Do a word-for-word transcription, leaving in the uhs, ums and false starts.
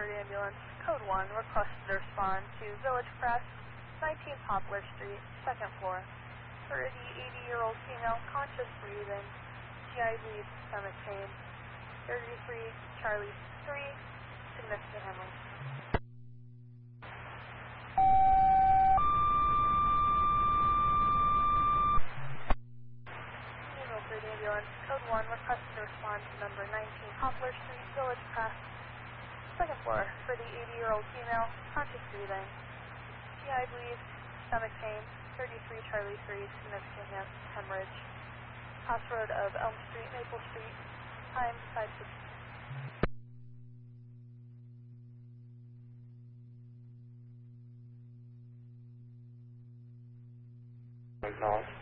third ambulance, code one, requested to respond to Village Crest, nineteen Poplar Street, second floor. For the eighty-year-old female, conscious breathing, G I bleed, stomach pain, thirty-three Charlie three, significant hemorrhage. Nemo third ambulance, code one, requested to respond to number nineteen Poplar Street, Village Crest, second floor. For the eighty-year-old female, conscious breathing, G I bleed, stomach pain, thirty-three Charlie three, significant hem hemorrhage. Crossroad of Elm Street, Maple Street, time five sixty. Acknowledged.